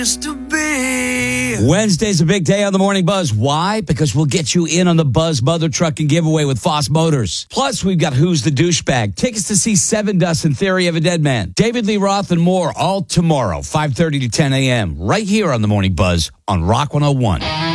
Wednesday's a big day on the Morning Buzz. Why? Because we'll get you in on the Buzz Mother Trucking giveaway with Foss Motors. Plus, we've got Who's the Douchebag, tickets to see Seven Dust and Theory of a Dead Man, David Lee Roth, and more, all tomorrow, 5:30 to 10 a.m., right here on the Morning Buzz on Rock 101.